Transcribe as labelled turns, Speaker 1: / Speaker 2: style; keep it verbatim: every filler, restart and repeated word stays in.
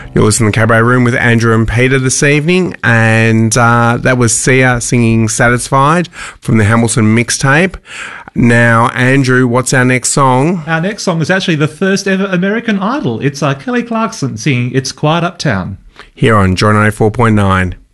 Speaker 1: You're listening to the Cabaret Room with Andrew and Peter this evening, and uh, that was Sia singing Satisfied from the Hamilton mixtape. Now, Andrew, what's our next song?
Speaker 2: Our next song is actually the first ever American Idol. It's uh, Kelly Clarkson singing It's Quiet Uptown.
Speaker 1: Here on Joy ninety-four point nine.